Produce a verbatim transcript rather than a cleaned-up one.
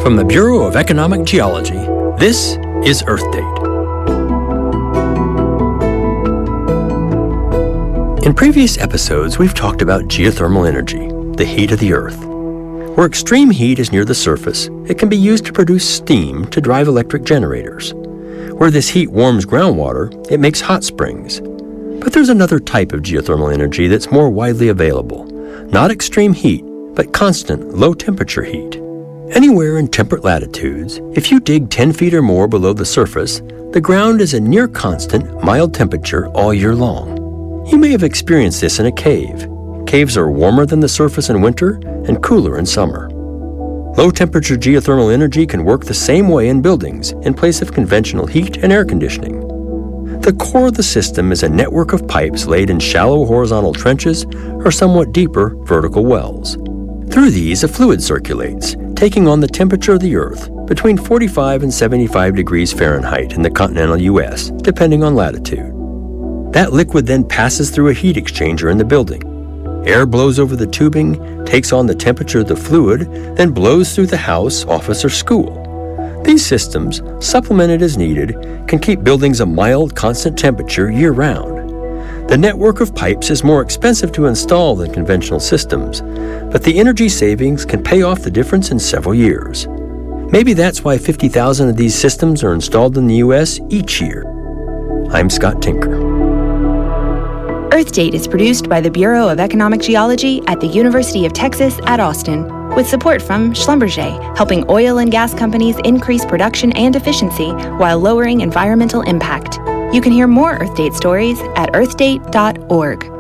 From the Bureau of Economic Geology, this is Earth Date. In previous episodes, we've talked about geothermal energy, the heat of the Earth. Where extreme heat is near the surface, it can be used to produce steam to drive electric generators. Where this heat warms groundwater, it makes hot springs. But there's another type of geothermal energy that's more widely available. Not extreme heat, but constant, low-temperature heat. Anywhere in temperate latitudes, if you dig ten feet or more below the surface, the ground is a near constant, mild temperature all year long. You may have experienced this in a cave. Caves are warmer than the surface in winter and cooler in summer. Low-temperature geothermal energy can work the same way in buildings in place of conventional heat and air conditioning. The core of the system is a network of pipes laid in shallow horizontal trenches or somewhat deeper vertical wells. Through these, a fluid circulates, taking on the temperature of the Earth between forty-five and seventy-five degrees Fahrenheit in the continental U S, depending on latitude. That liquid then passes through a heat exchanger in the building. Air blows over the tubing, takes on the temperature of the fluid, then blows through the house, office, or school. These systems, supplemented as needed, can keep buildings a mild, constant temperature year-round. The network of pipes is more expensive to install than conventional systems, but the energy savings can pay off the difference in several years. Maybe that's why fifty thousand of these systems are installed in the U S each year. I'm Scott Tinker. Earth Date is produced by the Bureau of Economic Geology at the University of Texas at Austin, with support from Schlumberger, helping oil and gas companies increase production and efficiency while lowering environmental impact. You can hear more Earth Date stories at earth date dot org.